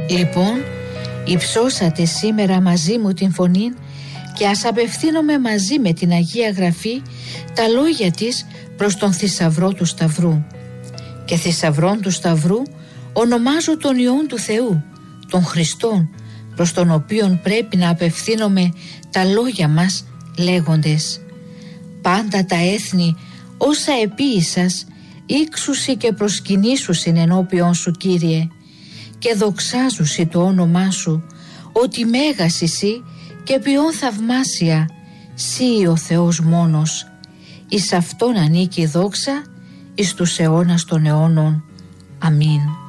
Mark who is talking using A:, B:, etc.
A: Λοιπόν, υψώσατε σήμερα μαζί μου την φωνή και ας απευθύνομαι μαζί με την Αγία Γραφή τα λόγια της προς τον θησαυρό του Σταυρού. Και θησαυρών του Σταυρού ονομάζω τον Υιόν του Θεού, τον Χριστόν, προς τον οποίον πρέπει να απευθύνομαι τα λόγια μας λέγοντες: πάντα τα έθνη όσα επίησας ήξουσι και προσκυνήσουσιν ενώπιον σου, Κύριε, και δοξάζουσι το όνομά σου, ότι μέγας εσύ και ποιον θαυμάσια, σύ ο Θεός μόνος, εις αυτόν ανήκει η δόξα εις τους αιώνας των αιώνων. Αμήν.